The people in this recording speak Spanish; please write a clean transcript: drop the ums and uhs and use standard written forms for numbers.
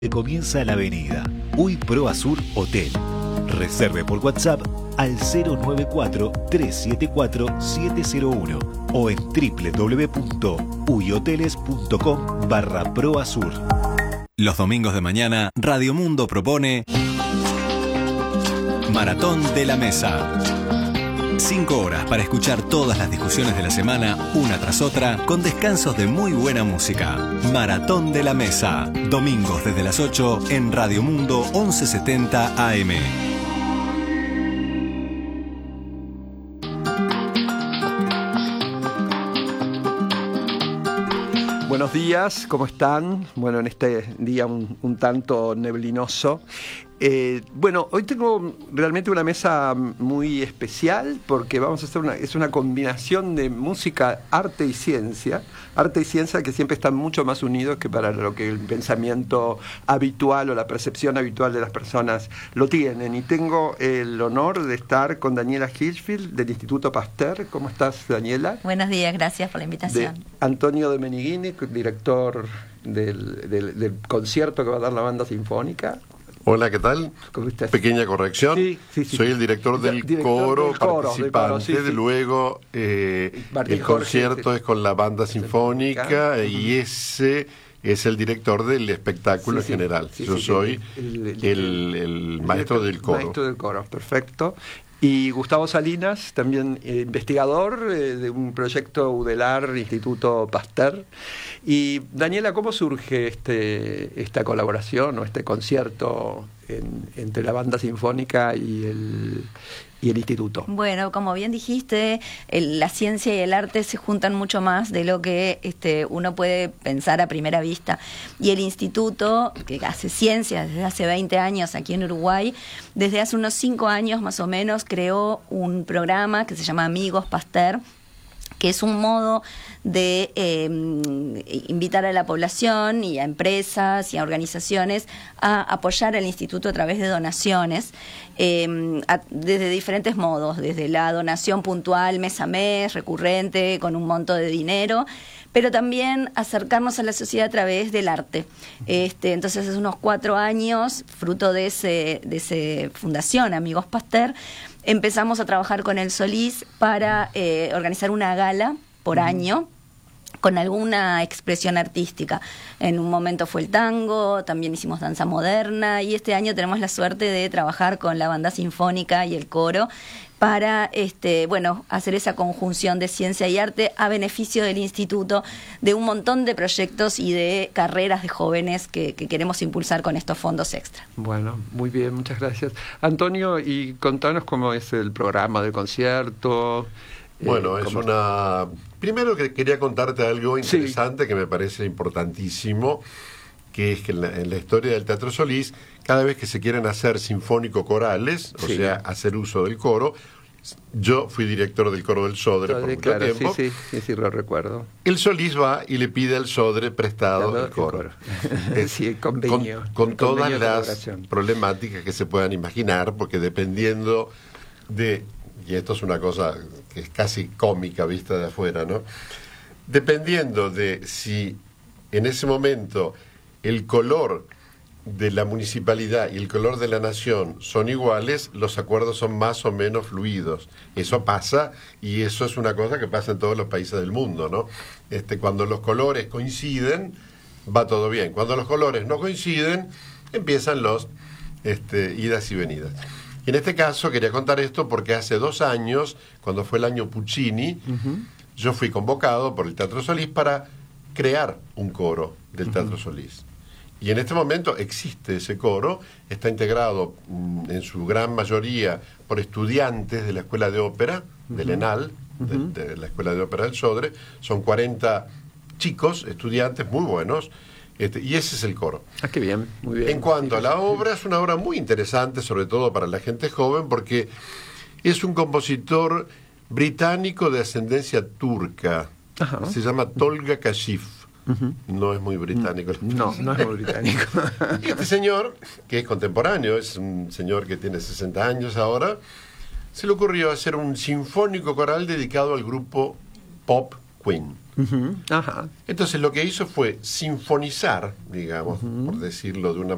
Comienza la avenida UI Pro Azur Hotel. Reserve por WhatsApp al 094-374-701 o en www.uihoteles.com/proazur. Los domingos de mañana, Radio Mundo propone Maratón de la Mesa. 5 horas para escuchar todas las discusiones de la semana, una tras otra, con descansos de muy buena música. Maratón de la Mesa. Domingos desde las 8 en Radio Mundo 1170 AM. Buenos días, ¿cómo están? Bueno, en este día un tanto neblinoso. Bueno, hoy tengo realmente una mesa muy especial porque vamos a hacer es una combinación de música, arte y ciencia que siempre están mucho más unidos que para lo que el pensamiento habitual o la percepción habitual de las personas lo tienen. Y tengo el honor de estar con Daniela Hirschfeld del Instituto Pasteur. ¿Cómo estás, Daniela? Buenos días, gracias por la invitación. De Antonio de Meneghini, director del concierto que va a dar la banda sinfónica. Hola, ¿qué tal? Pequeña corrección. Sí. Soy el director del coro participante. Luego, el concierto es con la banda sinfónica y ese es el director del espectáculo general. Yo soy el maestro del coro. Maestro del coro, perfecto. Y Gustavo Salinas, también investigador de un proyecto UDELAR, Instituto Pasteur. Y Daniela, ¿cómo surge esta colaboración o este concierto entre la banda sinfónica y el instituto? Bueno, como bien dijiste, la ciencia y el arte se juntan mucho más de lo que uno puede pensar a primera vista. Y el instituto, que hace ciencia desde hace 20 años aquí en Uruguay, desde hace unos 5 años más o menos creó un programa que se llama Amigos Pasteur, que es un modo de invitar a la población y a empresas y a organizaciones a apoyar al instituto a través de donaciones, desde diferentes modos, desde la donación puntual mes a mes, recurrente, con un monto de dinero, pero también acercarnos a la sociedad a través del arte. Entonces, hace unos 4 años, fruto de ese fundación, Amigos Pasteur, empezamos a trabajar con el Solís para organizar una gala por año con alguna expresión artística. En un momento fue el tango, también hicimos danza moderna y este año tenemos la suerte de trabajar con la banda sinfónica y el coro para hacer esa conjunción de ciencia y arte a beneficio del instituto, de un montón de proyectos y de carreras de jóvenes que queremos impulsar con estos fondos extra. Bueno, muy bien, muchas gracias. Antonio, y contanos cómo es el programa del concierto. Bueno, primero que quería contarte algo interesante que me parece importantísimo, que es que en la historia del Teatro Solís, cada vez que se quieren hacer sinfónico-corales, o sea, hacer uso del coro, yo fui director del coro del Sodre por mucho tiempo. Sí, lo recuerdo. El Solís va y le pide al Sodre prestado el coro. Convenio. Con todas las problemáticas que se puedan imaginar, porque dependiendo de... Y esto es una cosa que es casi cómica vista de afuera, ¿no? Dependiendo de si en ese momento el color de la municipalidad y el color de la nación son iguales, los acuerdos son más o menos fluidos. Eso pasa, y eso es una cosa que pasa en todos los países del mundo, ¿no? Cuando los colores coinciden, va todo bien. Cuando los colores no coinciden, empiezan los idas y venidas. Y en este caso quería contar esto porque hace 2 años, cuando fue el año Puccini, yo fui convocado por el Teatro Solís para crear un coro del Teatro Solís. Y en este momento existe ese coro, está integrado en su gran mayoría por estudiantes de la Escuela de Ópera, del ENAL, de la Escuela de Ópera del Sodre. Son 40 chicos, estudiantes muy buenos, y ese es el coro. Qué bien, muy bien. En cuanto a la obra, es una obra muy interesante, sobre todo para la gente joven, porque es un compositor británico de ascendencia turca. Ajá. Se llama Tolga Kashif. No es muy británico. No es muy británico. Y este señor, que es contemporáneo, es un señor que tiene 60 años ahora, se le ocurrió hacer un sinfónico coral dedicado al grupo pop Queen. Ajá. Entonces lo que hizo fue sinfonizar, digamos, por decirlo de una